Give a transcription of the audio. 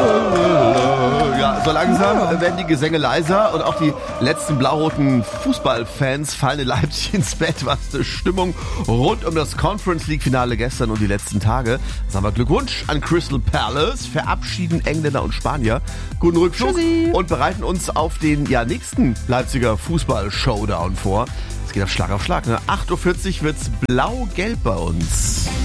Ja, so langsam werden die Gesänge leiser und auch die letzten blau-roten Fußballfans fallen in Leipzig ins Bett, was die Stimmung rund um das Conference League Finale gestern und die letzten Tage. Sagen wir Glückwunsch an Crystal Palace, verabschieden Engländer und Spanier. Guten Rückflug und bereiten uns auf den nächsten Leipziger Fußball-Showdown vor. Es geht auf Schlag, ne? 8.40 Uhr wird's blau-gelb bei uns.